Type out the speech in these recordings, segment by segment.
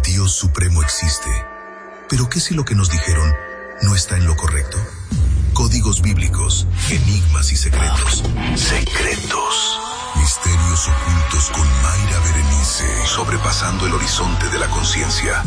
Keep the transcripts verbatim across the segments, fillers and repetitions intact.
Dios Supremo existe. Pero ¿qué si lo que nos dijeron no está en lo correcto? Códigos bíblicos, enigmas y secretos. Secretos. Misterios ocultos con Mayra Berenice. Sobrepasando el horizonte de la conciencia.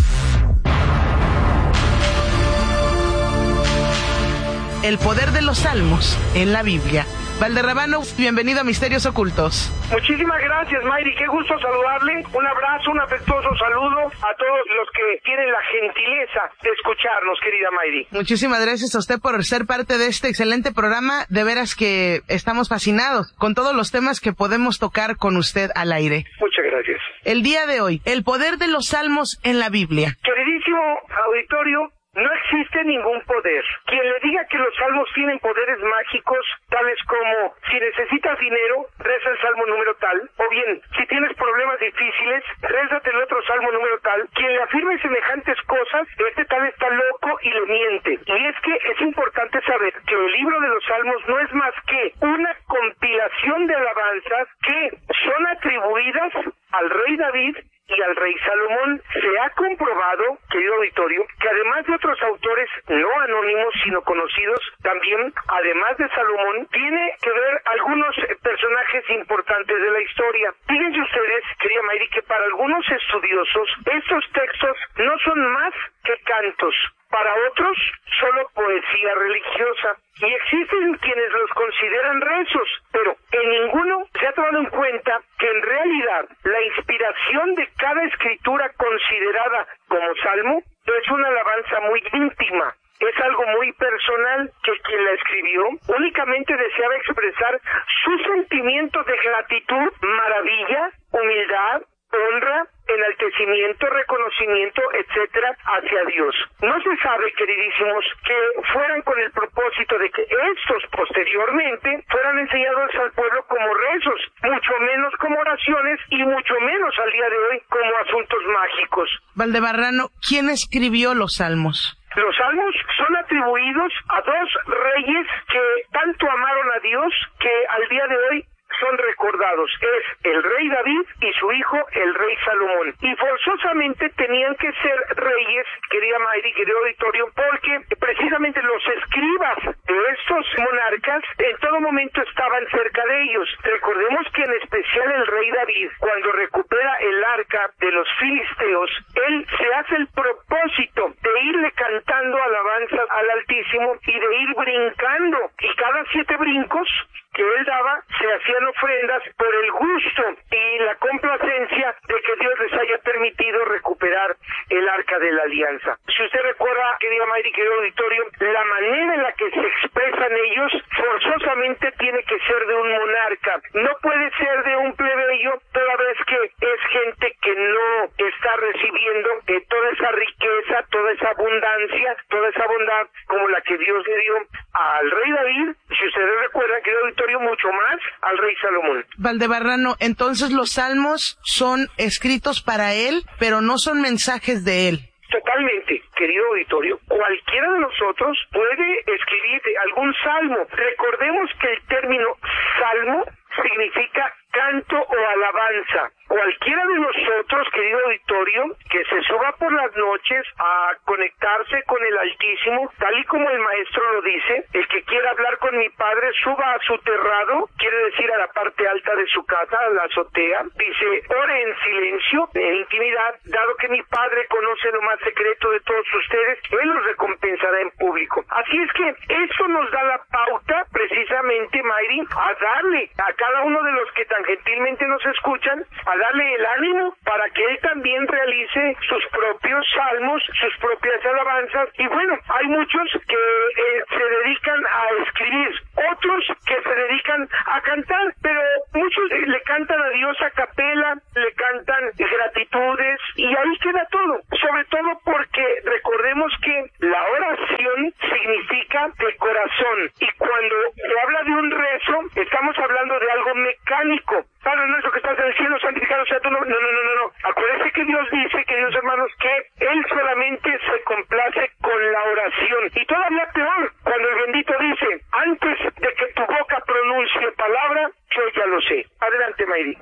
El poder de los salmos en la Biblia. Valderrabano, bienvenido a Misterios Ocultos. Muchísimas gracias, Mayri, qué gusto saludarle. Un abrazo, un afectuoso saludo a todos los que tienen la gentileza de escucharnos, querida Mayri. Muchísimas gracias a usted por ser parte de este excelente programa. De veras que estamos fascinados con todos los temas que podemos tocar con usted al aire. Muchas gracias. El día de hoy, el poder de los salmos en la Biblia. Queridísimo auditorio, no existe ningún poder. Quien le diga que los salmos tienen poderes mágicos, tales como, si necesitas dinero, reza el salmo número tal, o bien, si tienes problemas difíciles, rézate el otro salmo número tal, quien le afirme semejantes cosas, este tal está loco y le miente. Y es que es importante saber que el libro de los salmos no es más que una compilación de alabanzas que son atribuidas al rey David y al rey Salomón. Se ha comprobado, querido auditorio, que además de otros autores no anónimos sino conocidos, también, además de Salomón, tiene que ver algunos personajes importantes de la historia. Fíjense ustedes, querida Mayri, que para algunos estudiosos estos textos no son más que cantos. Para otros, solo poesía religiosa. Y existen quienes los consideran rezos, pero en ninguno se ha tomado en cuenta que en realidad la inspiración de cada escritura considerada como salmo es una alabanza muy íntima. Es algo muy personal que quien la escribió únicamente deseaba expresar sus sentimientos de gratitud, maravilla, humildad, honra, enaltecimiento, reconocimiento, etcétera, hacia Dios. No se sabe, queridísimos, que fueran con el propósito de que estos posteriormente fueran enseñados al pueblo como rezos, mucho menos como oraciones y mucho menos al día de hoy como asuntos mágicos. Valdebarrano, ¿quién escribió los salmos? Los salmos son atribuidos a dos reyes que tanto amaron a Dios que al día de hoy son recordados. Es el rey David y su hijo, el rey Salomón. Y forzosamente tenían que ser reyes, querida Mayri, querido auditorio, porque precisamente los escribas de estos monarcas en todo momento estaban cerca de ellos. Recordemos que en especial el rey David, cuando recupera el arca de los filisteos, él se hace el propósito de irle cantando alabanzas al Altísimo y de ir brincando. Y cada siete brincos que él daba, se hacían ofrendas por el gusto y la complacencia de que Dios les haya permitido recuperar el arca de la alianza. Si usted recuerda, querida Mayri, querido auditorio, la manera en la que se expresan ellos forzosamente tiene que ser de un monarca. No puede ser de un plebeyo, toda vez que es gente que no está recibiendo eh, toda esa riqueza, toda esa abundancia, toda esa bondad como la que Dios le dio al rey David, si ustedes recuerdan, querido auditorio, mucho más al rey Salomón. Valdebarrano, entonces los salmos son escritos para él, pero no son mensajes de él. Totalmente, querido auditorio. Cualquiera de nosotros puede escribir algún salmo. Recordemos que el término salmo significa canto o alabanza. Cualquiera de nosotros, querido auditorio, que se suba por las noches a conectarse con el Altísimo, tal y como el maestro lo dice, el que quiera hablar con mi Padre, suba a su terrado, quiere decir a la parte alta de su casa, a la azotea, dice, ore en silencio, en intimidad, dado que mi Padre conoce lo más secreto de todos ustedes, Él los recompensará en público. Así es que eso nos da la pauta, precisamente, Mayri, a darle a cada uno de los que tan gentilmente nos escuchan, a darle el ánimo para que él también realice sus propios salmos, sus propias alabanzas. Y bueno, hay muchos que eh, se dedican a escribir, otros que se dedican a cantar, pero muchos eh, le cantan a Dios a capela, le cantan gratitudes y ahí queda todo, sobre todo porque recordemos que la oración significa de corazón y cuando se habla de un rezo estamos hablando de algo mecánico. Padre nuestro que estás en el cielo, santificado sea tu nombre. No, no, no, no, no. Acuérdense que Dios dice, queridos hermanos, que Él solamente se complace con la oración. Y todavía peor, cuando el bendito dice, antes de que tu boca pronuncie palabra, yo ya lo sé. Adelante, Mayri.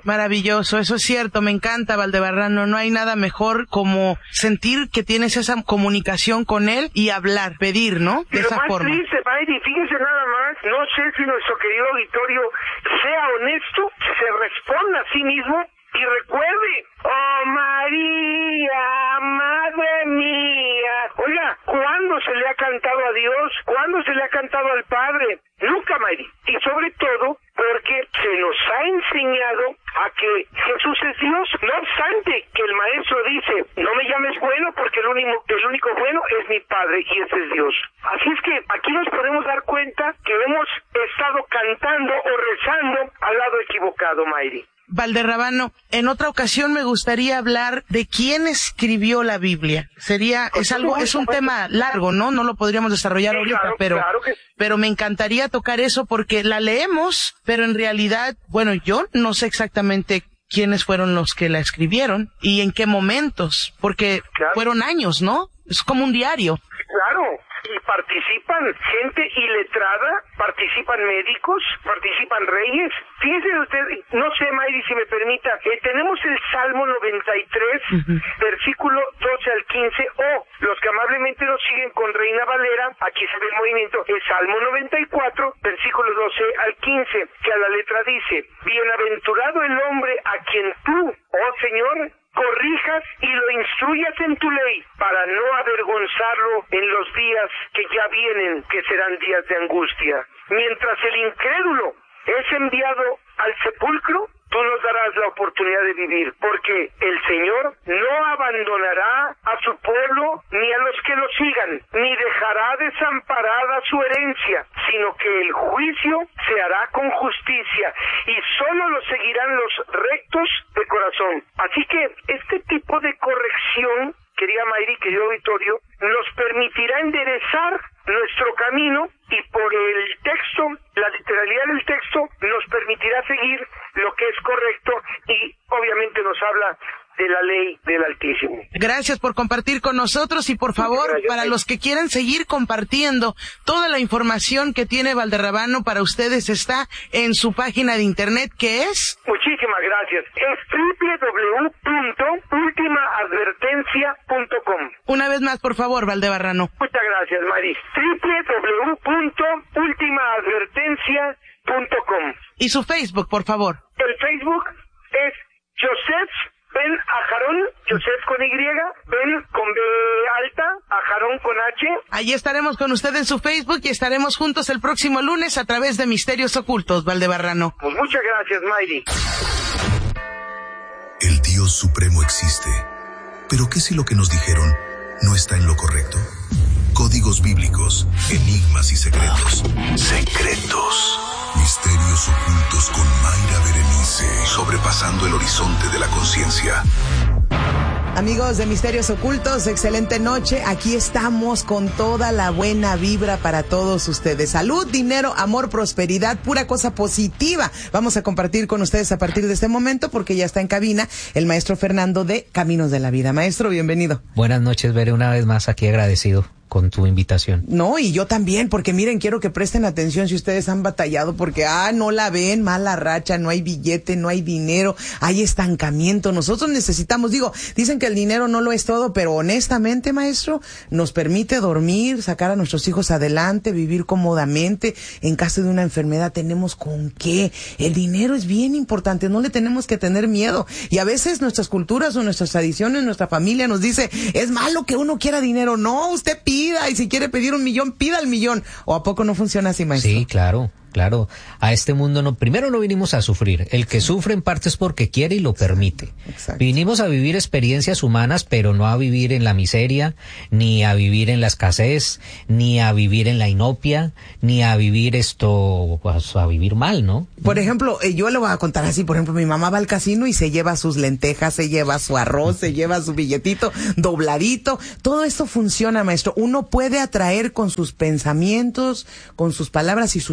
Maravilloso, eso es cierto, me encanta Valdebarrano, no hay nada mejor como sentir que tienes esa comunicación con él y hablar, pedir, ¿no? De esa forma. Lo más triste, Mayri, fíjense nada más, no sé si nuestro querido auditorio sea honesto, se responda a sí mismo y recuerde, oh María, madre mía. Oiga, ¿cuándo se le ha cantado a Dios? ¿Cuándo se le ha cantado al Padre? Nunca, Mayri. Y sobre todo porque se nos ha enseñado a que Jesús es Dios, no obstante que el Maestro dice, no me llames bueno porque el único, el único bueno es mi Padre y ese es Dios. Así es que aquí nos podemos dar cuenta que hemos estado cantando o rezando al lado equivocado, Mayri. Valderrabano, en otra ocasión me gustaría hablar de quién escribió la Biblia. Sería, es algo, es un tema largo, ¿no? No lo podríamos desarrollar sí, ahorita, claro, pero, claro que... pero me encantaría tocar eso porque la leemos, pero en realidad, bueno, yo no sé exactamente quiénes fueron los que la escribieron y en qué momentos, porque claro. fueron años, ¿no? Es como un diario. Claro. Y participan gente iletrada, participan médicos, participan reyes. Fíjense usted, no sé, Mayri, si me permita, eh, tenemos el Salmo noventa y tres, uh-huh. versículo doce al quince, o los que amablemente nos siguen con Reina Valera, aquí se ve el movimiento, el Salmo noventa y cuatro, versículo doce al quince, que a la letra dice, bienaventurado el hombre a quien tú, oh Señor, corrijas y lo instruyas en tu ley, para no avergonzarlo en los días que ya vienen, que serán días de angustia. Mientras el incrédulo es enviado al sepulcro, tú nos darás la oportunidad de vivir, porque el Señor no abandonará a su pueblo ni a los que lo sigan, ni dejará desamparada su herencia, sino que el juicio se hará con justicia, y solo lo seguirán los rectos de corazón. Así que este tipo de corrección, querida Mayri, querido auditorio, nos permitirá enderezar nuestro camino y por el texto, la literalidad del texto, nos permitirá seguir lo que es correcto y obviamente nos habla de la ley del Altísimo. Gracias por compartir con nosotros y por favor, para los que quieran seguir compartiendo toda la información que tiene Valderrabano para ustedes está en su página de internet, que es... Muchísimas gracias. Es doble u doble u doble u punto última advertencia punto com. Una vez más, por favor, Valdebarrano. Muchas gracias, Mari. doble u doble u doble u punto última advertencia punto com. Y su Facebook, por favor. El Facebook es Joseph Ben Ajarón, Joseph con Y, Ben con B alta, Ajarón con H. Allí estaremos con usted en su Facebook y estaremos juntos el próximo lunes a través de Misterios Ocultos, Valdebarrano. Pues muchas gracias, Mayri. El Dios Supremo existe, pero ¿qué si lo que nos dijeron no está en lo correcto? Códigos bíblicos, enigmas y secretos. Secretos. Misterios ocultos con Mayra Berenice, sobrepasando el horizonte de la conciencia. Amigos de Misterios Ocultos, excelente noche. Aquí estamos con toda la buena vibra para todos ustedes. Salud, dinero, amor, prosperidad, pura cosa positiva. Vamos a compartir con ustedes a partir de este momento porque ya está en cabina el maestro Fernando de Caminos de la Vida. Maestro, bienvenido. Buenas noches, Bere, una vez más aquí agradecido con tu invitación. No, y yo también, porque miren, quiero que presten atención si ustedes han batallado, porque, ah, no la ven, mala racha, no hay billete, no hay dinero, hay estancamiento. Nosotros necesitamos, digo, dicen que el dinero no lo es todo, pero honestamente, maestro, nos permite dormir, sacar a nuestros hijos adelante, vivir cómodamente. En caso de una enfermedad tenemos con qué. El dinero es bien importante, no le tenemos que tener miedo. Y a veces nuestras culturas o nuestras tradiciones, nuestra familia nos dice, es malo que uno quiera dinero. No, usted pide. Y si quiere pedir un millón, pida el millón. ¿O a poco no funciona así, maestro? Sí, claro, claro. A este mundo no, primero no vinimos a sufrir. El que sufre en parte es porque quiere y lo permite. Exacto. Vinimos a vivir experiencias humanas, pero no a vivir en la miseria, ni a vivir en la escasez, ni a vivir en la inopia, ni a vivir esto, pues, a vivir mal, ¿no? Por ejemplo, eh, yo le voy a contar así, por ejemplo, mi mamá va al casino y se lleva sus lentejas, se lleva su arroz, se lleva su billetito dobladito. Todo esto funciona, maestro. Uno puede atraer con sus pensamientos, con sus palabras y sus acciones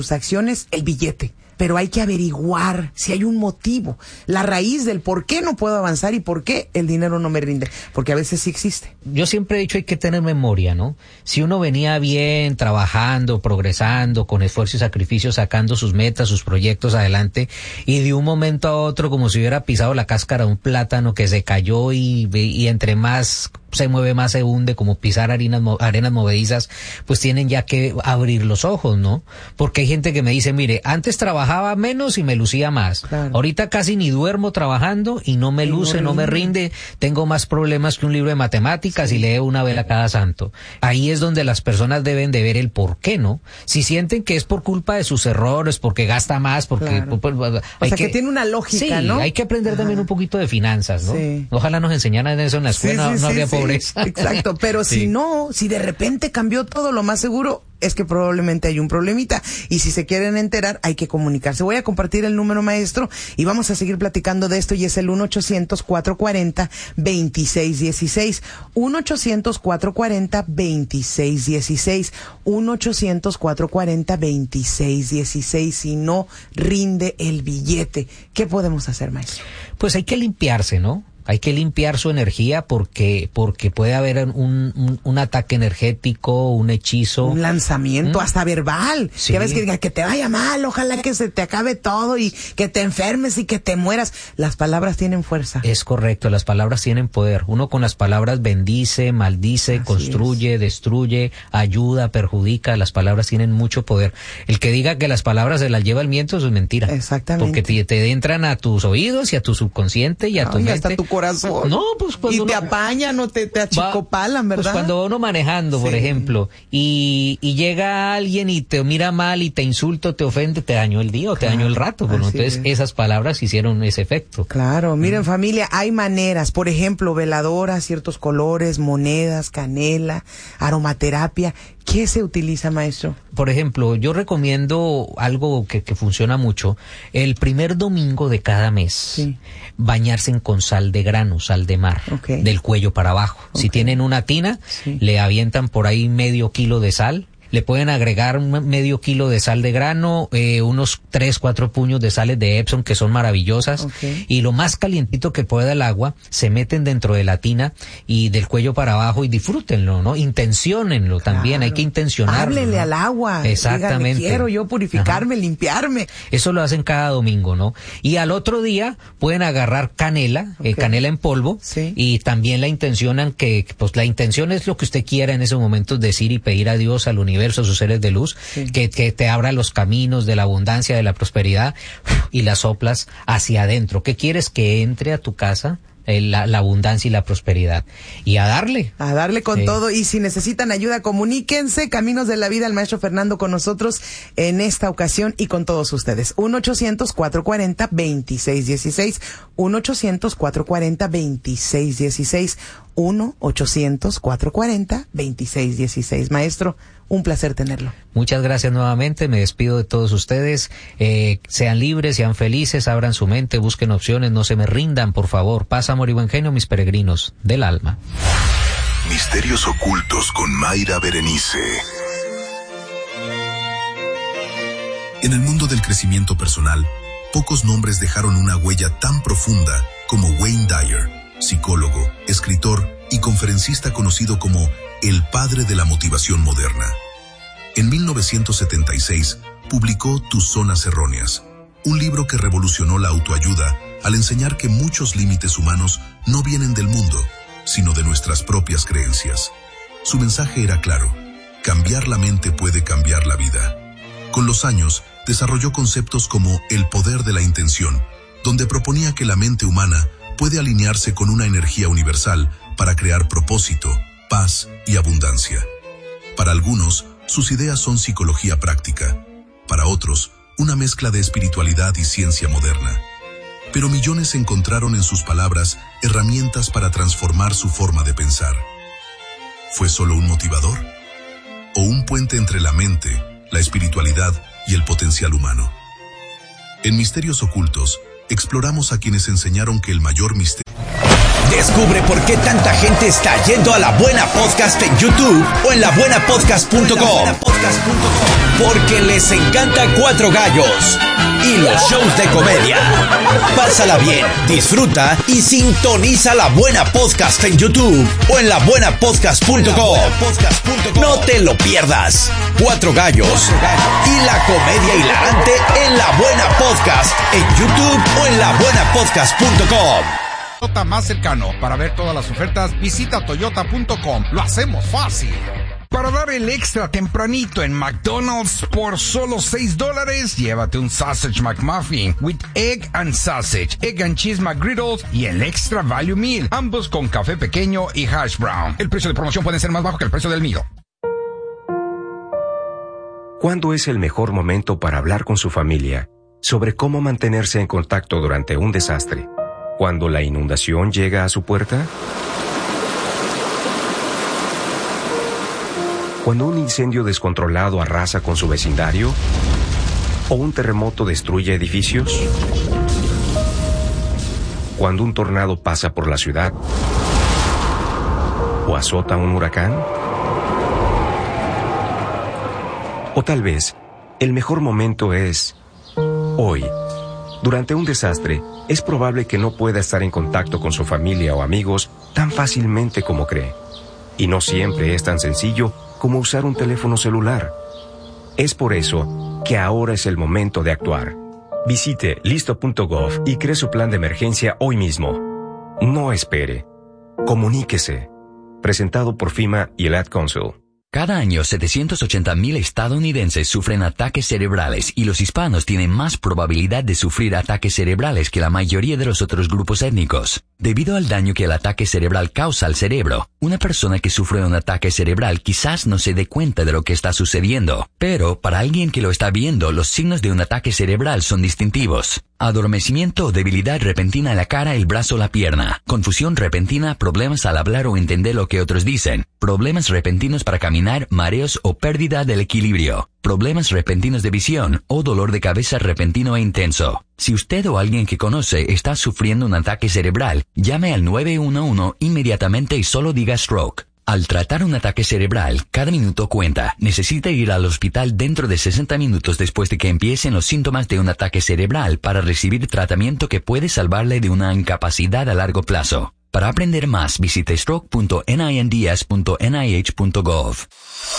ocasiones el billete. Pero hay que averiguar si hay un motivo, la raíz del por qué no puedo avanzar y por qué el dinero no me rinde, porque a veces sí existe. Yo siempre he dicho hay que tener memoria, ¿no? Si uno venía bien, trabajando, progresando, con esfuerzo y sacrificio, sacando sus metas, sus proyectos adelante, y de un momento a otro, como si hubiera pisado la cáscara de un plátano que se cayó y, y entre más se mueve más se hunde, como pisar harinas, arenas movedizas, pues tienen ya que abrir los ojos, ¿no? Porque hay gente que me dice, mire, antes trabajaba menos y me lucía más. Claro. Ahorita casi ni duermo trabajando y no me y luce, no, no me rinde. Tengo más problemas que un libro de matemáticas sí. y leo una vela cada santo. Ahí es donde las personas deben de ver el por qué, ¿no? Si sienten que es por culpa de sus errores, porque gasta más, porque... Claro. Pues, o hay sea, que, que tiene una lógica, sí, ¿no? hay que aprender Ajá. también un poquito de finanzas, ¿no? Sí. Ojalá nos enseñaran eso en la escuela, sí, sí, no habría sí, pobreza. Sí, exacto, pero sí. si no, si de repente cambió todo, lo más seguro es que probablemente hay un problemita, y si se quieren enterar hay que comunicarse. Voy a compartir el número, maestro, y vamos a seguir platicando de esto, y es el uno ochocientos, cuatrocientos cuarenta, veintiséis dieciséis, uno ochocientos, cuatrocientos cuarenta, veintiséis dieciséis, uno ochocientos, cuatrocientos cuarenta, veintiséis dieciséis. Si no rinde el billete, ¿qué podemos hacer, maestro? Pues hay que limpiarse, ¿no? Hay que limpiar su energía porque porque puede haber un, un, un ataque energético, un hechizo. Un lanzamiento, ¿Mm? hasta verbal. Sí. Ya ves que diga que te vaya mal, ojalá que se te acabe todo y que te enfermes y que te mueras. Las palabras tienen fuerza. Es correcto, las palabras tienen poder. Uno con las palabras bendice, maldice, Así construye, es. destruye, ayuda, perjudica. Las palabras tienen mucho poder. El que diga que las palabras se las lleva el viento, eso es mentira. Exactamente. Porque te, te entran a tus oídos y a tu subconsciente y a Ay, tu mente. Hasta tu corazón. No, pues cuando y te uno, apañan o te, te achicopalan, ¿verdad? Pues cuando uno manejando, por sí. ejemplo, y, y llega alguien y te mira mal y te insulta, te ofende, te dañó el día o te claro, dañó el rato. Bueno, entonces es. esas palabras hicieron ese efecto. Claro, miren, mm. familia, hay maneras, por ejemplo, veladoras, ciertos colores, monedas, canela, aromaterapia. ¿Qué se utiliza, maestro? Por ejemplo, yo recomiendo algo que, que funciona mucho. El primer domingo de cada mes, sí. bañarse en con sal de grano, sal de mar, okay. del cuello para abajo. Okay. Si tienen una tina, sí. le avientan por ahí medio kilo de sal. Le pueden agregar un medio kilo de sal de grano, eh, unos tres, cuatro puños de sales de Epsom que son maravillosas. Okay. Y lo más calientito que pueda el agua, se meten dentro de la tina y del cuello para abajo y disfrútenlo, ¿no? Intenciónenlo claro. también, hay que intencionarlo. Háblele ¿no? al agua. Exactamente. Díganme, quiero yo purificarme, Ajá. limpiarme. Eso lo hacen cada domingo, ¿no? Y al otro día pueden agarrar canela, okay. eh, canela en polvo, sí. y también la intencionan que, pues la intención es lo que usted quiera en esos momentos decir y pedir a Dios, al universo, a sus seres de luz, sí. que, que te abra los caminos de la abundancia, de la prosperidad, y las soplas hacia adentro. ¿Qué quieres que entre a tu casa? La, la abundancia y la prosperidad. Y a darle. A darle con sí. todo. Y si necesitan ayuda, comuníquense. Caminos de la Vida, el maestro Fernando con nosotros en esta ocasión y con todos ustedes. uno ochocientos, cuatrocientos cuarenta, veintiséis dieciséis. uno ochocientos, cuatrocientos cuarenta, veintiséis dieciséis. uno ochocientos, cuatrocientos cuarenta, veintiséis dieciséis. Maestro, un placer tenerlo. Muchas gracias nuevamente, me despido de todos ustedes. Eh, sean libres, sean felices, abran su mente, busquen opciones, no se me rindan, por favor. Paz, amor y buen genio, mis peregrinos del alma. Misterios ocultos con Mayra Berenice. En el mundo del crecimiento personal, pocos nombres dejaron una huella tan profunda como Wayne Dyer, psicólogo, escritor y conferencista conocido como el padre de la motivación moderna. En mil novecientos setenta y seis publicó Tus zonas erróneas, un libro que revolucionó la autoayuda al enseñar que muchos límites humanos no vienen del mundo, sino de nuestras propias creencias. Su mensaje era claro: cambiar la mente puede cambiar la vida. Con los años, desarrolló conceptos como el poder de la intención, donde proponía que la mente humana puede alinearse con una energía universal para crear propósito, paz y abundancia. Para algunos, sus ideas son psicología práctica. Para otros, una mezcla de espiritualidad y ciencia moderna. Pero millones encontraron en sus palabras herramientas para transformar su forma de pensar. ¿Fue solo un motivador? ¿O un puente entre la mente, la espiritualidad y el potencial humano? En Misterios Ocultos, exploramos a quienes enseñaron que el mayor misterio... Descubre por qué tanta gente está yendo a La Buena Podcast en YouTube o en la buena podcast punto com. Porque les encanta Cuatro Gallos y los shows de comedia. Pásala bien, disfruta y sintoniza La Buena Podcast en YouTube o en la buena podcast punto com. No te lo pierdas. Cuatro Gallos y la comedia hilarante en La Buena Podcast en YouTube o en la buena podcast punto com. Toyota más cercano. Para ver todas las ofertas, visita toyota punto com. Lo hacemos fácil. Para dar el extra tempranito en McDonald's por solo seis dólares, llévate un Sausage McMuffin with Egg and Sausage, Egg and Cheese McGriddles y el Extra Value Meal, ambos con café pequeño y hash brown. El precio de promoción puede ser más bajo que el precio del meal. ¿Cuándo es el mejor momento para hablar con su familia sobre cómo mantenerse en contacto durante un desastre? ¿Cuando la inundación llega a su puerta? ¿Cuando un incendio descontrolado arrasa con su vecindario? ¿O un terremoto destruye edificios? ¿Cuando un tornado pasa por la ciudad? ¿O azota un huracán? O tal vez, el mejor momento es hoy. Durante un desastre, es probable que no pueda estar en contacto con su familia o amigos tan fácilmente como cree. Y no siempre es tan sencillo como usar un teléfono celular. Es por eso que ahora es el momento de actuar. Visite listo punto gov y cree su plan de emergencia hoy mismo. No espere. Comuníquese. Presentado por FEMA y el Ad Council. Cada año, setecientos ochenta mil estadounidenses sufren ataques cerebrales y los hispanos tienen más probabilidad de sufrir ataques cerebrales que la mayoría de los otros grupos étnicos. Debido al daño que el ataque cerebral causa al cerebro, una persona que sufre un ataque cerebral quizás no se dé cuenta de lo que está sucediendo, pero para alguien que lo está viendo, los signos de un ataque cerebral son distintivos. Adormecimiento o debilidad repentina en la cara, el brazo o la pierna. Confusión repentina, problemas al hablar o entender lo que otros dicen. Problemas repentinos para caminar, mareos o pérdida del equilibrio. Problemas repentinos de visión o dolor de cabeza repentino e intenso. Si usted o alguien que conoce está sufriendo un ataque cerebral, llame al nueve uno uno inmediatamente y solo diga stroke. Al tratar un ataque cerebral, cada minuto cuenta. Necesita ir al hospital dentro de sesenta minutos después de que empiecen los síntomas de un ataque cerebral para recibir tratamiento que puede salvarle de una incapacidad a largo plazo. Para aprender más, visite stroke punto ninds punto nih punto gov.